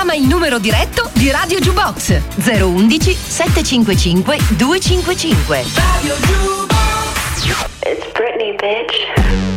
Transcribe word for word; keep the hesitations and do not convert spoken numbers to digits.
chiama il numero diretto di Radio Jukebox zero undici sette cinque cinque due cinque cinque. Radio Jukebox. It's Britney, bitch.